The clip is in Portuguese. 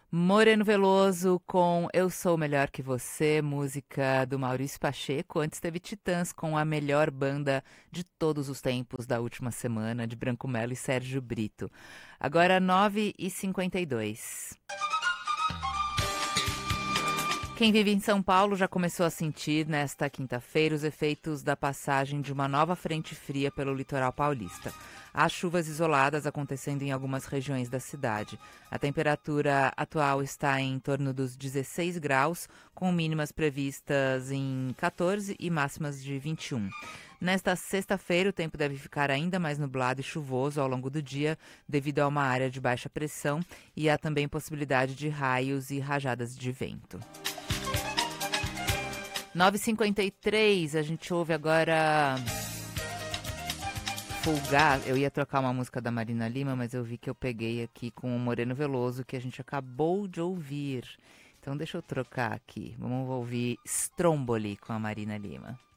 Moreno Veloso com Eu Sou Melhor Que Você, música do Maurício Pacheco. Antes teve Titãs com a melhor banda de todos os tempos da última semana, de Branco Melo e Sérgio Brito. Agora 9h52. Quem vive em São Paulo já começou a sentir nesta quinta-feira os efeitos da passagem de uma nova frente fria pelo litoral paulista. Há chuvas isoladas acontecendo em algumas regiões da cidade. A temperatura atual está em torno dos 16 graus, com mínimas previstas em 14 e máximas de 21. Nesta sexta-feira, o tempo deve ficar ainda mais nublado e chuvoso ao longo do dia, devido a uma área de baixa pressão, e há também possibilidade de raios e rajadas de vento. 9h53, a gente ouve agora Fulgar. Eu ia trocar uma música da Marina Lima, mas eu vi que eu peguei aqui com o Moreno Veloso, que a gente acabou de ouvir. Então deixa eu trocar aqui. Vamos ouvir Stromboli com a Marina Lima.